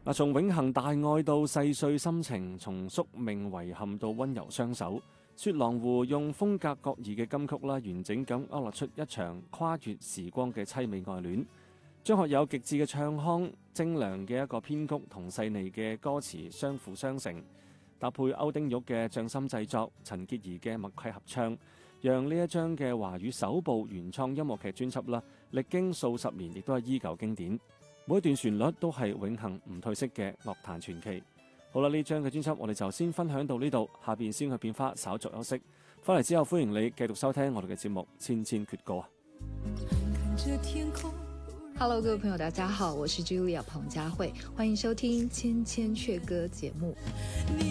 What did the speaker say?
嗱，從永恆大愛到細碎心情，從宿命遺憾到溫柔雙手，雪狼湖用風格各異嘅金曲啦，完整咁勾勒出一場跨越時光嘅凄美愛戀。張學友極致嘅唱腔、精良嘅一個編曲同細膩嘅歌詞相輔相成，搭配歐丁玉嘅匠心製作、陳潔儀嘅默契合唱，讓呢一張嘅華語首部原創音樂劇專輯啦，歷經數十年亦都係依舊經典。每一段旋律都係永恆唔褪色嘅樂壇傳奇。好啦，呢張嘅專輯我哋就先分享到呢度，下邊先去變化，稍作休息。翻嚟之後歡迎你繼續收聽我哋嘅節目《千千闕歌》啊。 Hello， 各位朋友，大家好，我是 Julia 彭佳慧，歡迎收聽《千千闕歌》節目。